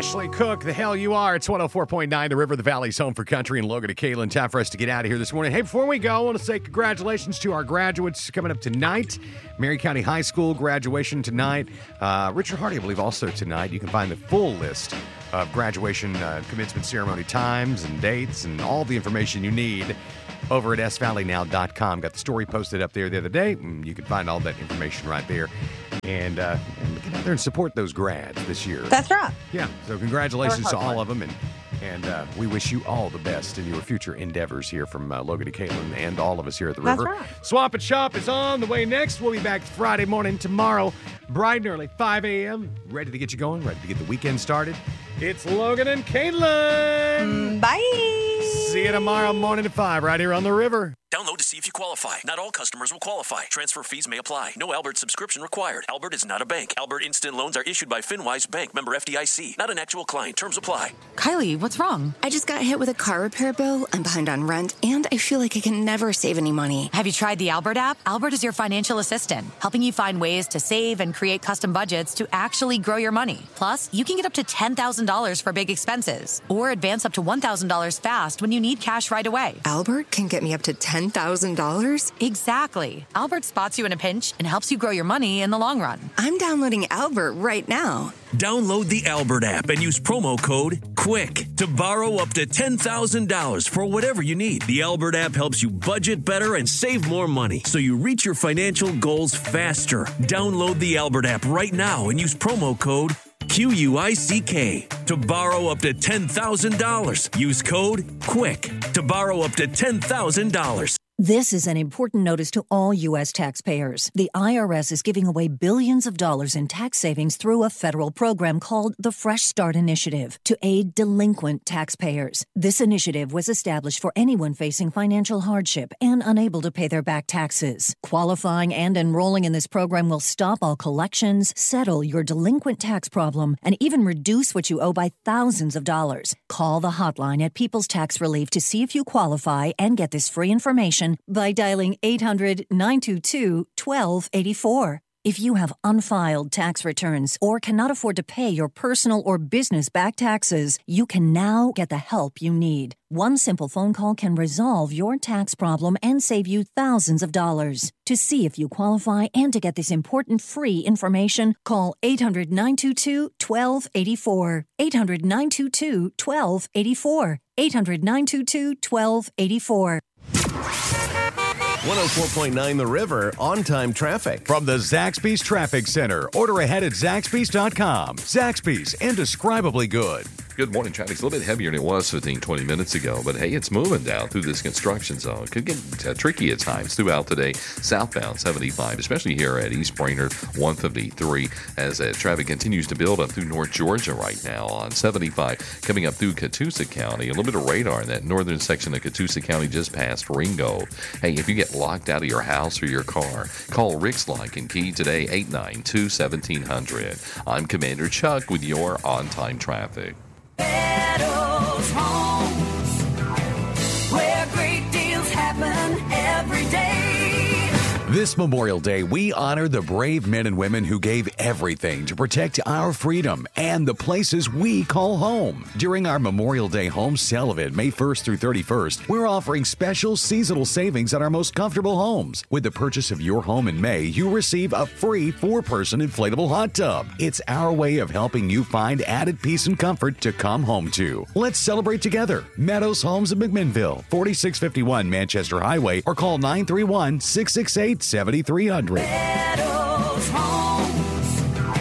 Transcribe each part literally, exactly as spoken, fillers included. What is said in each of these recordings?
Ashley Cook, the hell you are. It's one oh four point nine, The River, the Valley's home for country, and Logan to Caitlin. Time for us to get out of here this morning. Hey, before we go, I want to say congratulations to our graduates coming up tonight. Mary County High School graduation tonight. Uh, Richard Hardy, I believe, also tonight. You can find the full list of graduation uh, commencement ceremony times and dates and all the information you need over at s valley now dot com. Got the story posted up there the other day. You can find all that information right there. And, uh, and get out there and support those grads this year. That's right. Yeah. So congratulations to all of them. And and uh, we wish you all the best in your future endeavors here from uh, Logan to Caitlin and all of us here at the That's River. right. Swamp and Shop is on the way next. We'll be back Friday morning tomorrow, bright and early, five a.m. Ready to get you going, ready to get the weekend started. It's Logan and Caitlin. Mm, bye. See you tomorrow morning at five right here on the River. Download to see if you qualify. Not all customers will qualify. Transfer fees may apply. No Albert subscription required. Albert is not a bank. Albert Instant Loans are issued by FinWise Bank, member F D I C. Not an actual client. Terms apply. Kylie, what's wrong? I just got hit with a car repair bill. I'm behind on rent, and I feel like I can never save any money. Have you tried the Albert app? Albert is your financial assistant, helping you find ways to save and create custom budgets to actually grow your money. Plus, you can get up to ten thousand dollars for big expenses, or advance up to one thousand dollars fast when you need cash right away. Albert can get me up to ten thousand dollars? Exactly. Albert spots you in a pinch and helps you grow your money in the long run. I'm downloading Albert right now. Download the Albert app and use promo code QUICK to borrow up to ten thousand dollars for whatever you need. The Albert app helps you budget better and save more money so you reach your financial goals faster. Download the Albert app right now and use promo code Q U I C K to borrow up to ten thousand dollars. Use code QUICK to borrow up to ten thousand dollars. This is an important notice to all U S taxpayers. The I R S is giving away billions of dollars in tax savings through a federal program called the Fresh Start Initiative to aid delinquent taxpayers. This initiative was established for anyone facing financial hardship and unable to pay their back taxes. Qualifying and enrolling in this program will stop all collections, settle your delinquent tax problem, and even reduce what you owe by thousands of dollars. Call the hotline at People's Tax Relief to see if you qualify and get this free information by dialing eight hundred, nine two two, one two eight four. If you have unfiled tax returns or cannot afford to pay your personal or business back taxes, you can now get the help you need. One simple phone call can resolve your tax problem and save you thousands of dollars. To see if you qualify and to get this important free information, call eight hundred, nine two two, one two eight four. eight hundred, nine two two, one two eight four. eight hundred, nine two two, one two eight four. one oh four point nine The River, on-time traffic. From the Zaxby's Traffic Center. Order ahead at zaxby's dot com. Zaxby's, indescribably good. Good morning. Traffic's a little bit heavier than it was fifteen, twenty minutes ago, but hey, it's moving down through this construction zone. Could get uh, tricky at times throughout today. Southbound seventy-five, especially here at East Brainerd one fifty-three, as uh, traffic continues to build up through North Georgia right now on seventy-five, coming up through Catoosa County. A little bit of radar in that northern section of Catoosa County just past Ringgold. Hey, if you get locked out of your house or your car, call Rick's Lock and Key today, eight nine two, one seven zero zero. I'm Commander Chuck with your on-time traffic. Meadows Homes, where great deals happen every day. This Memorial Day, we honor the brave men and women who gave everything to protect our freedom and the places we call home. During our Memorial Day home sale event, May first through thirty-first, we're offering special seasonal savings on our most comfortable homes. With the purchase of your home in May, you receive a free four-person inflatable hot tub. It's our way of helping you find added peace and comfort to come home to. Let's celebrate together. Meadows Homes of McMinnville, forty-six fifty-one Manchester Highway, or call nine three one, six six eight, seven three zero zero. Meadows Homes,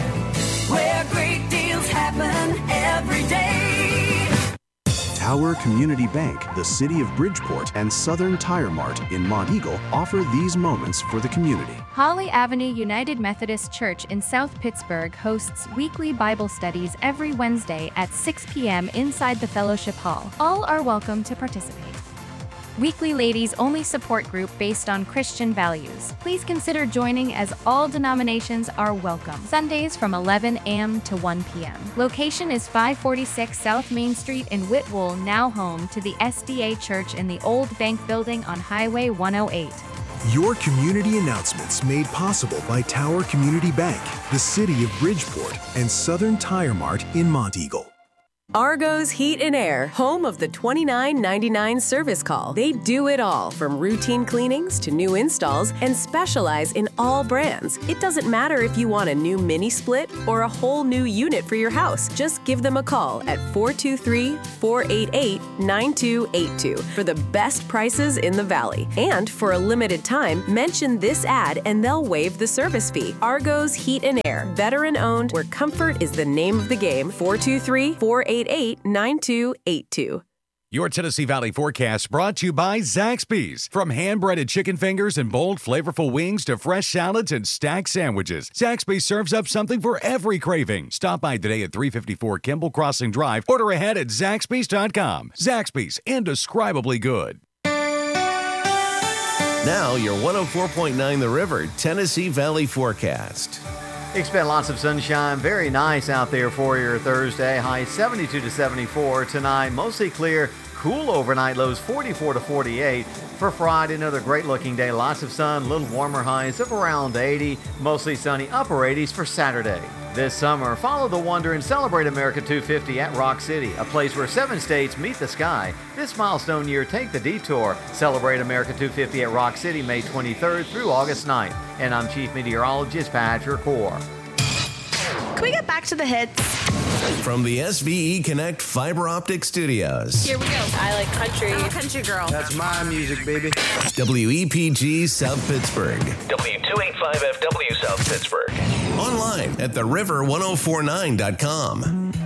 where great deals happen every day. Tower Community Bank, the City of Bridgeport, and Southern Tire Mart in Monteagle offer these moments for the community. Holly Avenue United Methodist Church in South Pittsburgh hosts weekly Bible studies every Wednesday at six p.m. inside the Fellowship Hall. All are welcome to participate. Weekly ladies only support group based on Christian values. Please consider joining as all denominations are welcome. Sundays from eleven a.m. to one p.m. Location is five forty-six South Main Street in Whitwell, now home to the S D A Church in the old bank building on Highway one oh eight. Your community announcements made possible by Tower Community Bank, the City of Bridgeport, and Southern Tire Mart in Monteagle. Argos Heat and Air, home of the twenty-nine ninety-nine service call. They do it all, from routine cleanings to new installs, and specialize in all brands. It doesn't matter if you want a new mini split or a whole new unit for your house. Just give them a call at four two three, four eight eight, nine two eight two for the best prices in the Valley. And for a limited time, mention this ad and they'll waive the service fee. Argos Heat and Air, veteran owned, where comfort is the name of the game. four two three, four eight eight, nine two eight two. Your Tennessee Valley forecast brought to you by Zaxby's. From hand-breaded chicken fingers and bold, flavorful wings to fresh salads and stacked sandwiches, Zaxby's serves up something for every craving. Stop by today at three fifty-four Kimball Crossing Drive. Order ahead at Zaxby's dot com. Zaxby's, indescribably good. Now, your one oh four point nine The River Tennessee Valley forecast. Expect lots of sunshine. Very nice out there for your Thursday. High seventy-two to seventy-four tonight. Mostly clear. Cool overnight. Lows forty-four to forty-eight. For Friday, another great looking day. Lots of sun. A little warmer. Highs of around eighty. Mostly sunny. Upper eighties for Saturday. This summer, follow the wonder and celebrate America two fifty at Rock City, a place where seven states meet the sky. This milestone year, take the detour. Celebrate America two fifty at Rock City, May twenty-third through August ninth. And I'm Chief Meteorologist Patrick Core. Can we get back to the hits? From the S V E Connect Fiber Optic Studios. Here we go. I like country. I'm a country girl. That's my music, baby. W E P G South Pittsburgh. W two eighty-five F W South Pittsburgh. Online at the river ten forty-nine dot com.